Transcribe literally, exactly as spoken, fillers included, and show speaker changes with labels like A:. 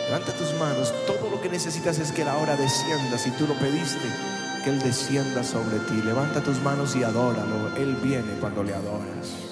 A: Levanta tus manos. Todo lo que necesitas es que Él ahora descienda. Si tú lo pediste, que Él descienda sobre ti. Levanta tus manos y adóralo. Él viene cuando le adoras.